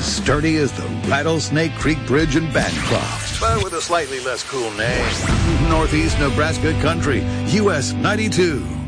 as sturdy as the Rattlesnake Creek Bridge in Bancroft, but with a slightly less cool name. Northeast Nebraska Country, US 92.